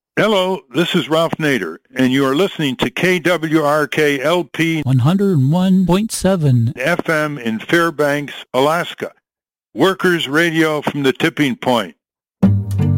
Hello, this is Ralph Nader, and you are listening to KWRK-LP 101.7 FM in Fairbanks, Alaska. Workers Radio from the Tipping Point.